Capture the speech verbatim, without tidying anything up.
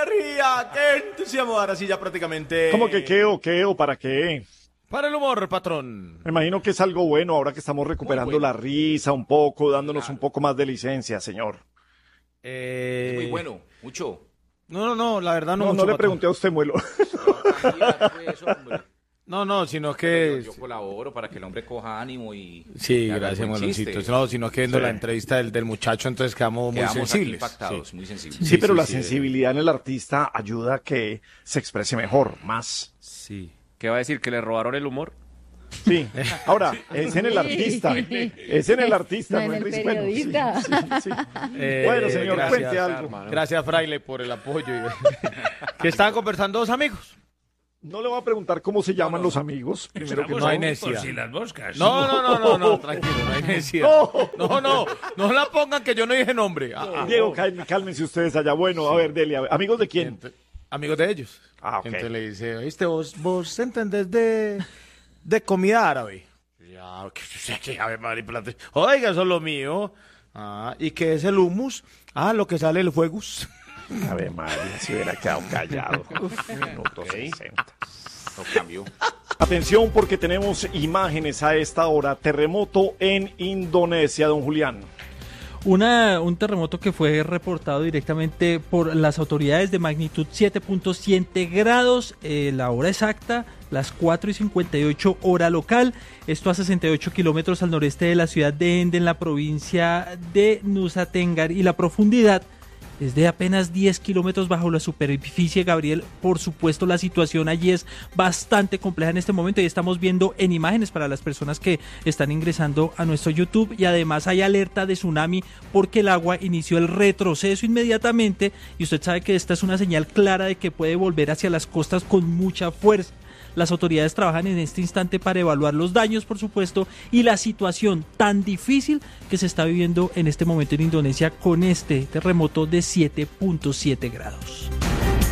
energía! ¡Qué entusiasmo! Ahora sí ya prácticamente... ¿Cómo que qué o qué o para qué? Para el humor, patrón. Me imagino que es algo bueno ahora que estamos recuperando bueno. la risa un poco, dándonos Claro. un poco más de licencia, señor. Eh... Es muy bueno, mucho. No, no, no, la verdad no No, mucho, no le patrón. pregunté a usted, Muelo. Tranquila, pues, hombre. No, no, sino Yo, que... yo colaboro para que el hombre coja ánimo y... Sí, y haga gracias, buen chiste. Moloncito. No, sino que viendo Sí. la entrevista del, del muchacho, entonces quedamos muy Quedamos aquí sensibles. impactados, Sí. muy sensibles. Sí, Sí, pero sí, la sí. sensibilidad en el artista ayuda a que se exprese mejor, más. Sí. ¿Qué va a decir? ¿Que le robaron el humor? Sí. Ahora, es en el artista. Es en el artista, No no en en el Riz- bueno, sí, periodista. sí, sí. Eh, Bueno, señor, gracias, cuente algo. hermano. Gracias, Fraile, por el apoyo. Que estaban conversando dos amigos. No le voy a preguntar cómo se llaman los amigos. Primero que No hay todo. necia. Por si las moscas. No, no, no, no, no, tranquilo, no hay necia. No, no, no la pongan que yo no dije nombre. Ah, ah. Diego, cálmense, cálmense ustedes allá. Bueno, a ver, Delia, ¿amigos de quién? Ent- Amigos de ellos. Ah, ok. Entonces le dice, ¿viste? Vos, vos entendés de, de comida árabe. Ya, que, que, a ver, madre, plata. Oiga, eso es lo mío. Ah, ¿y qué es el hummus? Ah, lo que sale del fuegus. A ver, María, si hubiera quedado callado. Minuto sesenta. No cambió. Atención porque tenemos imágenes a esta hora. Terremoto en Indonesia, don Julián. Una, un terremoto que fue reportado directamente por las autoridades de magnitud siete punto siete grados, eh, la hora exacta, las cuatro y cincuenta y ocho hora local, esto a sesenta y ocho kilómetros al noreste de la ciudad de Ende, en la provincia de Nusa Tenggara, y la profundidad es de apenas diez kilómetros bajo la superficie, Gabriel. Por supuesto, la situación allí es bastante compleja en este momento y estamos viendo en imágenes para las personas que están ingresando a nuestro YouTube, y además hay alerta de tsunami porque el agua inició el retroceso inmediatamente y usted sabe que esta es una señal clara de que puede volver hacia las costas con mucha fuerza. Las autoridades trabajan en este instante para evaluar los daños, por supuesto, y la situación tan difícil que se está viviendo en este momento en Indonesia con este terremoto de siete punto siete grados.